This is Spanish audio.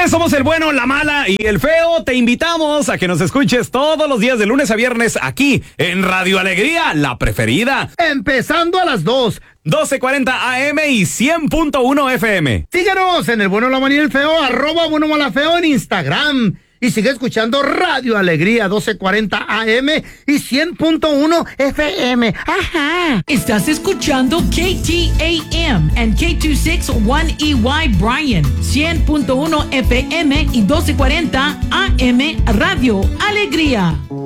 Señores, somos el bueno, la mala y el feo. Te invitamos a que nos escuches todos los días de lunes a viernes aquí en Radio Alegría, la preferida. Empezando a las 12:40 AM y 100.1 FM. Síguenos en el bueno, la mala y el feo, @bueno, mala, feo en Instagram. Y sigue escuchando Radio Alegría 1240 AM y 100.1 FM. ¡Ajá! Estás escuchando KTAM and K261EY Bryan, 100.1 FM y 1240 AM Radio Alegría.